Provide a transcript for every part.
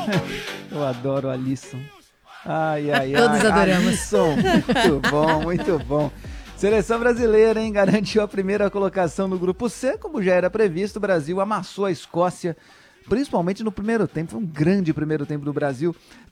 Eu adoro a Alisson. Ai, ai, ai. Todos adoramos. Alisson, muito bom, muito bom. Seleção brasileira, hein? Garantiu a primeira colocação no grupo C, como já era previsto. O Brasil amassou a Escócia, principalmente no primeiro tempo. Foi um grande primeiro tempo do Brasil.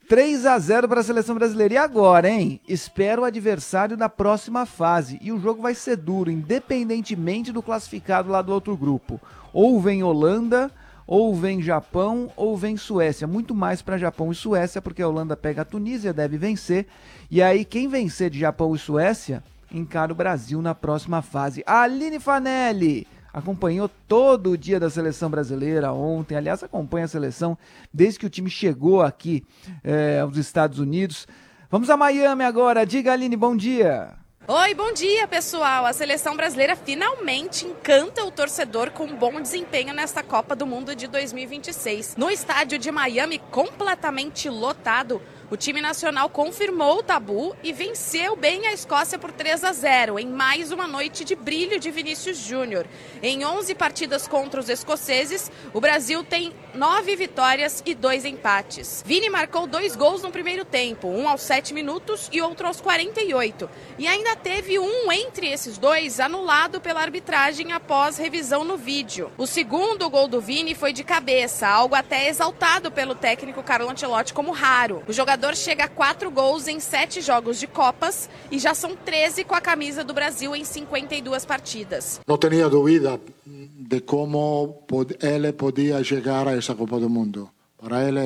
3-0 para a seleção brasileira. E agora, hein? Espera o adversário da próxima fase. E o jogo vai ser duro, independentemente do classificado lá do outro grupo. Ou vem Holanda, ou vem Japão, ou vem Suécia. Muito mais para Japão e Suécia, porque a Holanda pega a Tunísia, deve vencer. E aí, quem vencer de Japão e Suécia, encara o Brasil na próxima fase. A Aline Fanelli acompanhou todo o dia da seleção brasileira ontem. Aliás, acompanha a seleção desde que o time chegou aqui aos Estados Unidos. Vamos a Miami agora. Diga, Aline, bom dia. Oi, bom dia, pessoal. A seleção brasileira finalmente encanta o torcedor com um bom desempenho nesta Copa do Mundo de 2026. No estádio de Miami, completamente lotado, o time nacional confirmou o tabu e venceu bem a Escócia por 3-0 em mais uma noite de brilho de Vinícius Júnior. Em 11 partidas contra os escoceses, o Brasil tem 9 vitórias e 2 empates. Vini marcou 2 gols no primeiro tempo, um aos 7 minutos e outro aos 48. E ainda teve um entre esses dois anulado pela arbitragem após revisão no vídeo. O segundo gol do Vini foi de cabeça, algo até exaltado pelo técnico Carlo Ancelotti como raro. O jogador chega a 4 gols em 7 jogos de Copas e já são 13 com a camisa do Brasil em 52 partidas. Não tinha dúvida de como ele podia chegar a essa Copa do Mundo. Para ele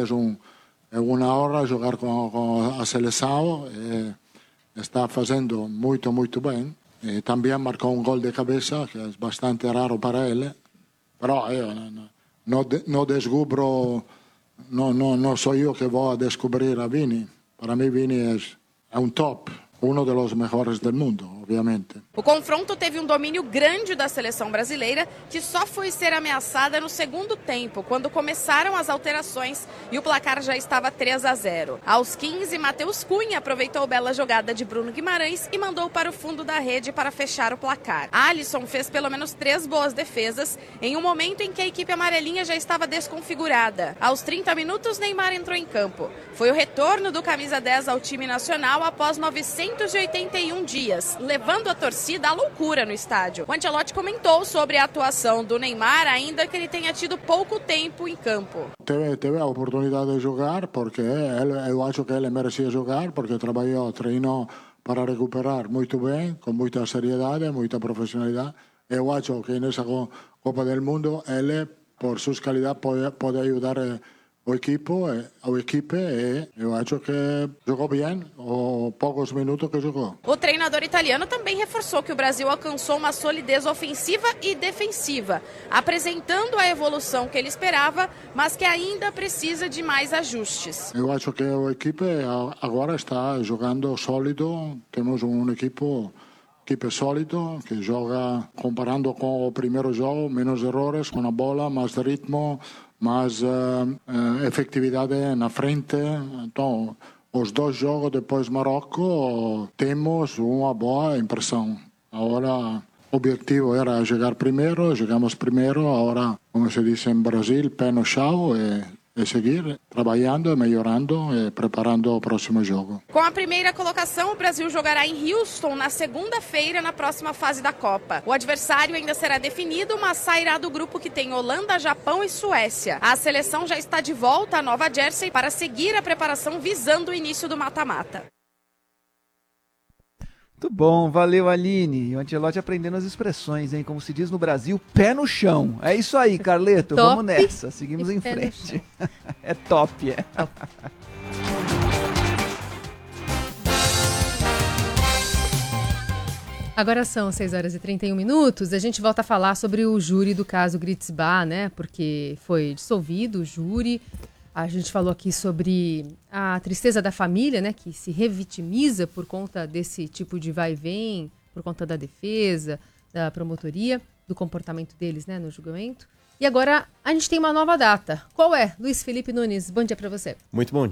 é uma honra jogar com a seleção. Está fazendo muito, muito bem. Também marcou um gol de cabeça, que é bastante raro para ele. Mas eu não descubro. Não sou eu que vou descobrir a Vini. Para mim, Vini é um top. Um dos melhores do mundo, obviamente. O confronto teve um domínio grande da seleção brasileira, que só foi ser ameaçada no segundo tempo, quando começaram as alterações e o placar já estava 3-0. Aos 15, Matheus Cunha aproveitou a bela jogada de Bruno Guimarães e mandou para o fundo da rede para fechar o placar. Alisson fez pelo menos 3 boas defesas, em um momento em que a equipe amarelinha já estava desconfigurada. Aos 30 minutos, Neymar entrou em campo. Foi o retorno do camisa 10 ao time nacional após 981 dias, levando a torcida à loucura no estádio. O Ancelotti comentou sobre a atuação do Neymar, ainda que ele tenha tido pouco tempo em campo. Teve a oportunidade de jogar, porque eu acho que ele merecia jogar, porque treinou para recuperar muito bem, com muita seriedade, muita profissionalidade. Eu acho que nessa Copa do Mundo, ele, por suas qualidades, pode ajudar a equipe e eu acho que jogou bem os poucos minutos que jogou. O treinador italiano também reforçou que o Brasil alcançou uma solidez ofensiva e defensiva, apresentando a evolução que ele esperava, mas que ainda precisa de mais ajustes. Eu acho que a equipe agora está jogando sólido, temos equipe sólido, que joga comparando com o primeiro jogo, menos erros com a bola, mais ritmo, mais efetividade na frente. Então, os 2 jogos depois do Marrocos, temos uma boa impressão. Agora, o objetivo era chegar primeiro, chegamos primeiro. Agora, como se diz em Brasil, pé no chão e seguir trabalhando, melhorando e preparando o próximo jogo. Com a primeira colocação, o Brasil jogará em Houston na segunda-feira, na próxima fase da Copa. O adversário ainda será definido, mas sairá do grupo que tem Holanda, Japão e Suécia. A seleção já está de volta a Nova Jersey para seguir a preparação visando o início do mata-mata. Muito bom, valeu, Aline. O Ancelotti aprendendo as expressões, hein? Como se diz no Brasil, pé no chão. É isso aí, Carleto, vamos nessa. Seguimos em frente. É top, é. Top. Agora são 6h31. A gente volta a falar sobre o júri do caso Gritzbach, né? Porque foi dissolvido o júri. A gente falou aqui sobre a tristeza da família, né, que se revitimiza por conta desse tipo de vai e vem, por conta da defesa, da promotoria, do comportamento deles, né, no julgamento. E agora a gente tem uma nova data. Qual é? Luiz Felipe Nunes, bom dia para você. Muito bom dia.